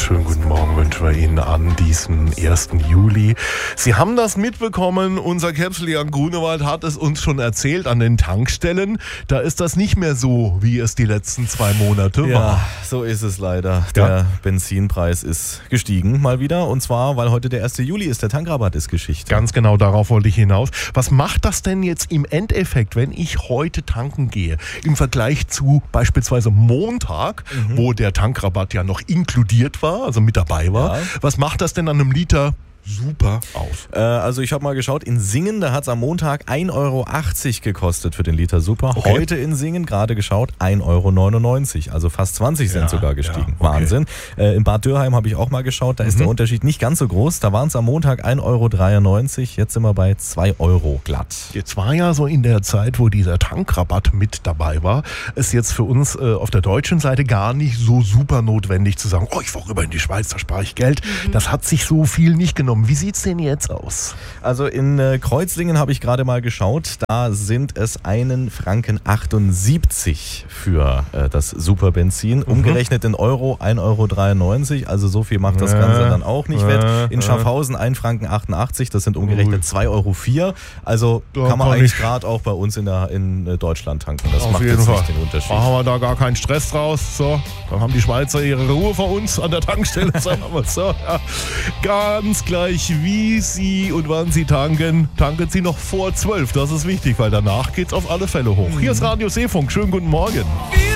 schönen guten Morgen wünschen wir Ihnen an diesem 1. Juli. Sie haben das mitbekommen, unser Capsule Grunewald hat es uns schon erzählt an den Tankstellen. Da ist das nicht mehr so, wie es die letzten 2 Monate war. Ja, so ist es leider. Der Benzinpreis ist gestiegen mal wieder, und zwar, weil heute der 1. Juli ist, der Tankrabatt ist Geschichte. Ganz genau, darauf wollte ich hinaus. Was macht das denn jetzt im Endeffekt, wenn ich heute tanken gehe, im Vergleich zu beispielsweise Montag, wo der Tankrabatt ja noch inkludiert war, also mit dabei war? Ja. Was macht das denn an einem Liter Super aus? Also ich habe mal geschaut, in Singen, da hat es am Montag 1,80 Euro gekostet für den Liter Super. Okay. Heute in Singen, gerade geschaut, 1,99 Euro, also fast 20 Cent sogar gestiegen. Ja, okay. Wahnsinn. In Bad Dürheim habe ich auch mal geschaut, da ist der Unterschied nicht ganz so groß. Da waren es am Montag 1,93 Euro, jetzt sind wir bei 2 Euro glatt. Jetzt war ja so in der Zeit, wo dieser Tankrabatt mit dabei war, ist jetzt für uns auf der deutschen Seite gar nicht so super notwendig zu sagen, oh, ich fahre rüber in die Schweiz, da spare ich Geld. Das hat sich so viel nicht genommen. Wie sieht es denn jetzt aus? Also in Kreuzlingen habe ich gerade mal geschaut, da sind es 1,78 Franken für das Superbenzin. Umgerechnet in Euro 1,93 Euro, also so viel macht das Ganze dann auch nicht wett. In Schaffhausen 1,88 Franken, das sind umgerechnet 2,04 Euro. Also da kann man eigentlich gerade auch bei uns in Deutschland tanken. Das macht jetzt nicht den Unterschied. Machen wir da gar keinen Stress draus. So, dann haben die Schweizer ihre Ruhe vor uns an der Tankstelle. Sagen wir so. Ja. Ganz gleich, wie Sie und wann Sie tanken Sie noch vor 12. Das ist wichtig, weil danach geht's auf alle Fälle hoch. Hier ist Radio Seefunk. Schönen guten Morgen.